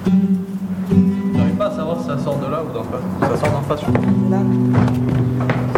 J'arrive pas à savoir si ça sort de là ou d'en face. Ça sort d'en face, je crois. Là.